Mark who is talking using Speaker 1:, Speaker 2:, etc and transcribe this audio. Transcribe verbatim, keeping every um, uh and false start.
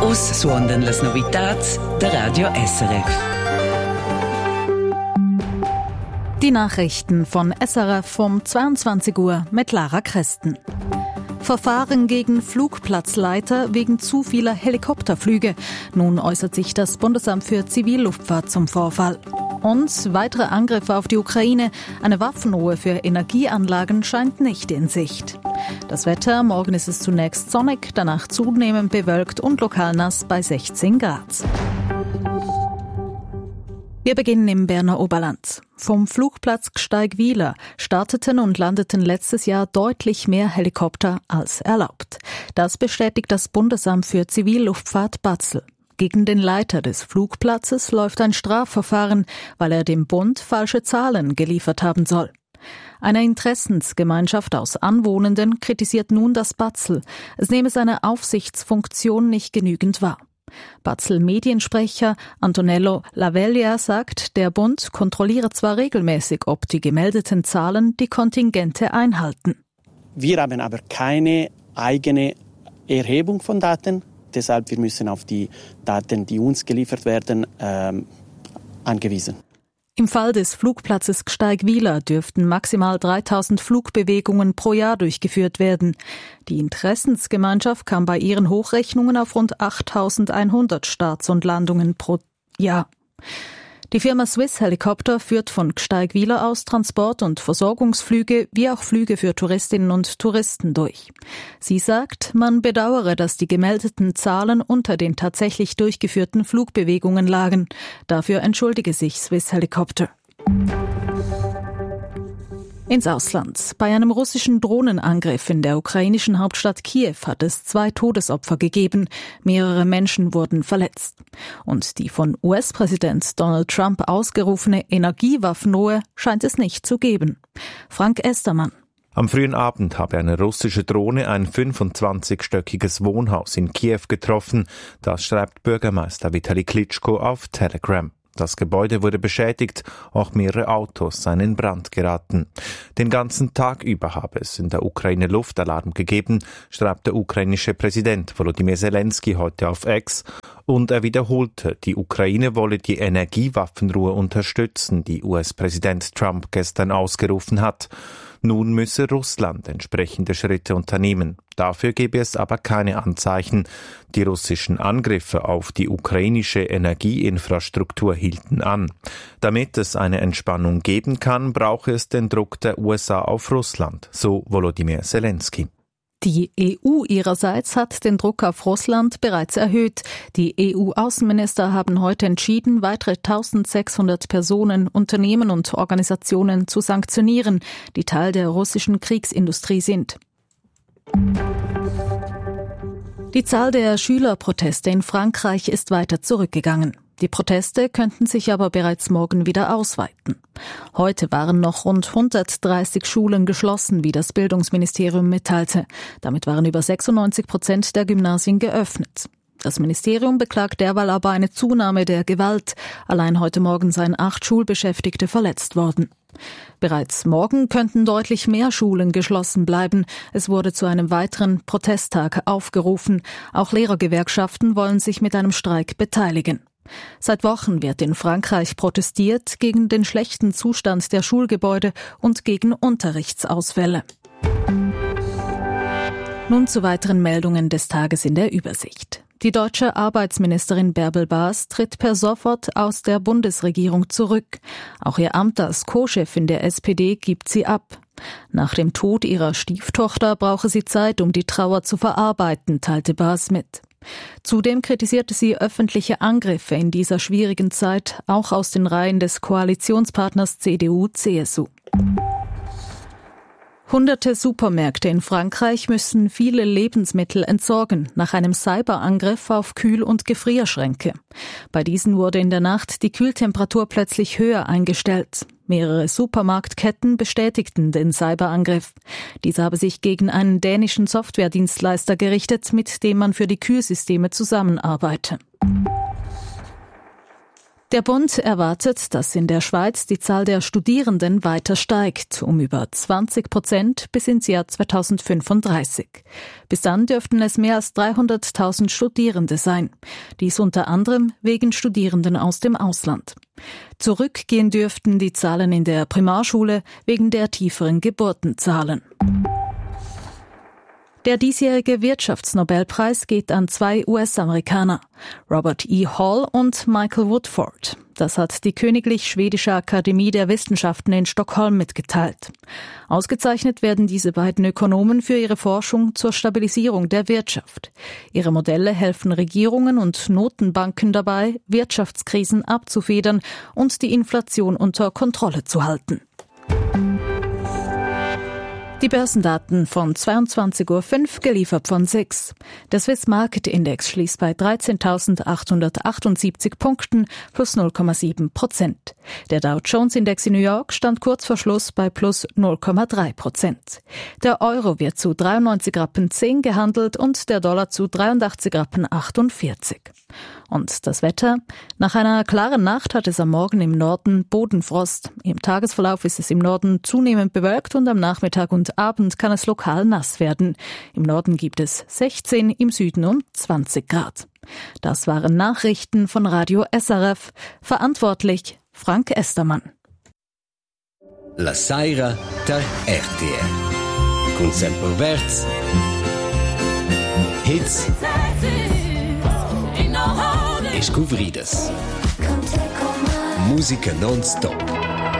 Speaker 1: Us suondan las novitats der Radio S R F.
Speaker 2: Die Nachrichten von S R F um zweiundzwanzig Uhr mit Lara Christen. Verfahren gegen Flugplatzleiter wegen zu vieler Helikopterflüge. Nun äußert sich das Bundesamt für Zivilluftfahrt zum Vorfall. Und weitere Angriffe auf die Ukraine. Eine Waffenruhe für Energieanlagen scheint nicht in Sicht. Das Wetter, morgen ist es zunächst sonnig, danach zunehmend bewölkt und lokal nass bei sechzehn Grad. Wir beginnen im Berner Oberland. Vom Flugplatz Gsteig-Wieler starteten und landeten letztes Jahr deutlich mehr Helikopter als erlaubt. Das bestätigt das Bundesamt für Zivilluftfahrt Basel. Gegen den Leiter des Flugplatzes läuft ein Strafverfahren, weil er dem Bund falsche Zahlen geliefert haben soll. Eine Interessensgemeinschaft aus Anwohnenden kritisiert nun das Basel. Es nehme seine Aufsichtsfunktion nicht genügend wahr. Basel-Mediensprecher Antonello Laveglia sagt, der Bund kontrolliere zwar regelmäßig, ob die gemeldeten Zahlen die Kontingente einhalten.
Speaker 3: Wir haben aber keine eigene Erhebung von Daten. Deshalb wir müssen auf die Daten, die uns geliefert werden, ähm, angewiesen.
Speaker 2: Im Fall des Flugplatzes Gsteig-Wieler dürften maximal dreitausend Flugbewegungen pro Jahr durchgeführt werden. Die Interessensgemeinschaft kam bei ihren Hochrechnungen auf rund achttausendeinhundert Starts und Landungen pro Jahr. Die Firma Swiss Helicopter führt von Gsteig-Wieler aus Transport- und Versorgungsflüge wie auch Flüge für Touristinnen und Touristen durch. Sie sagt, man bedauere, dass die gemeldeten Zahlen unter den tatsächlich durchgeführten Flugbewegungen lagen. Dafür entschuldige sich Swiss Helicopter. Ins Ausland. Bei einem russischen Drohnenangriff in der ukrainischen Hauptstadt Kiew hat es zwei Todesopfer gegeben. Mehrere Menschen wurden verletzt. Und die von U S-Präsident Donald Trump ausgerufene Energiewaffenruhe scheint es nicht zu geben. Frank Estermann.
Speaker 4: Am frühen Abend habe eine russische Drohne ein fünfundzwanzigstöckiges Wohnhaus in Kiew getroffen. Das schreibt Bürgermeister Vitali Klitschko auf Telegram. Das Gebäude wurde beschädigt, auch mehrere Autos seien in Brand geraten. Den ganzen Tag über habe es in der Ukraine Luftalarm gegeben, schreibt der ukrainische Präsident Volodymyr Zelensky heute auf X. Und er wiederholte, die Ukraine wolle die Energiewaffenruhe unterstützen, die U S-Präsident Trump gestern ausgerufen hat. Nun müsse Russland entsprechende Schritte unternehmen. Dafür gebe es aber keine Anzeichen. Die russischen Angriffe auf die ukrainische Energieinfrastruktur hielten an. Damit es eine Entspannung geben kann, brauche es den Druck der U S A auf Russland, so Volodymyr Zelensky.
Speaker 2: Die E U ihrerseits hat den Druck auf Russland bereits erhöht. Die E U-Außenminister haben heute entschieden, weitere eintausendsechshundert Personen, Unternehmen und Organisationen zu sanktionieren, die Teil der russischen Kriegsindustrie sind. Die Zahl der Schülerproteste in Frankreich ist weiter zurückgegangen. Die Proteste könnten sich aber bereits morgen wieder ausweiten. Heute waren noch rund hundertdreißig Schulen geschlossen, wie das Bildungsministerium mitteilte. Damit waren über sechsundneunzig Prozent der Gymnasien geöffnet. Das Ministerium beklagt derweil aber eine Zunahme der Gewalt. Allein heute Morgen seien acht Schulbeschäftigte verletzt worden. Bereits morgen könnten deutlich mehr Schulen geschlossen bleiben. Es wurde zu einem weiteren Protesttag aufgerufen. Auch Lehrergewerkschaften wollen sich mit einem Streik beteiligen. Seit Wochen wird in Frankreich protestiert gegen den schlechten Zustand der Schulgebäude und gegen Unterrichtsausfälle. Nun zu weiteren Meldungen des Tages in der Übersicht. Die deutsche Arbeitsministerin Bärbel Baas tritt per sofort aus der Bundesregierung zurück. Auch ihr Amt als Co-Chefin der S P D gibt sie ab. Nach dem Tod ihrer Stieftochter brauche sie Zeit, um die Trauer zu verarbeiten, teilte Baas mit. Zudem kritisierte sie öffentliche Angriffe in dieser schwierigen Zeit, auch aus den Reihen des Koalitionspartners C D U C S U. Hunderte Supermärkte in Frankreich müssen viele Lebensmittel entsorgen nach einem Cyberangriff auf Kühl- und Gefrierschränke. Bei diesen wurde in der Nacht die Kühltemperatur plötzlich höher eingestellt. Mehrere Supermarktketten bestätigten den Cyberangriff. Dieser habe sich gegen einen dänischen Softwaredienstleister gerichtet, mit dem man für die Kühlsysteme zusammenarbeite. Der Bund erwartet, dass in der Schweiz die Zahl der Studierenden weiter steigt, um über zwanzig Prozent bis ins Jahr zweitausendfünfunddreißig. Bis dann dürften es mehr als dreihunderttausend Studierende sein. Dies unter anderem wegen Studierenden aus dem Ausland. Zurückgehen dürften die Zahlen in der Primarschule wegen der tieferen Geburtenzahlen. Der diesjährige Wirtschaftsnobelpreis geht an zwei U S-Amerikaner, Robert E. Hall und Michael Woodford. Das hat die Königlich Schwedische Akademie der Wissenschaften in Stockholm mitgeteilt. Ausgezeichnet werden diese beiden Ökonomen für ihre Forschung zur Stabilisierung der Wirtschaft. Ihre Modelle helfen Regierungen und Notenbanken dabei, Wirtschaftskrisen abzufedern und die Inflation unter Kontrolle zu halten. Die Börsendaten von zweiundzwanzig Uhr fünf, geliefert von S I X. Der Swiss Market Index schließt bei dreizehntausendachthundertachtundsiebzig Punkten plus null Komma sieben Prozent. Der Dow Jones Index in New York stand kurz vor Schluss bei plus null Komma drei Prozent. Der Euro wird zu dreiundneunzig Rappen zehn gehandelt und der Dollar zu dreiundachtzig Rappen achtundvierzig. Und das Wetter? Nach einer klaren Nacht hat es am Morgen im Norden Bodenfrost. Im Tagesverlauf ist es im Norden zunehmend bewölkt und am Nachmittag und Abend kann es lokal nass werden. Im Norden gibt es sechzehn, im Süden um zwanzig Grad. Das waren Nachrichten von Radio S R F. Verantwortlich Frank Estermann.
Speaker 5: La Saira der R T L. Con Semper Verz. Hits. E scouvridas. Musica non-stop.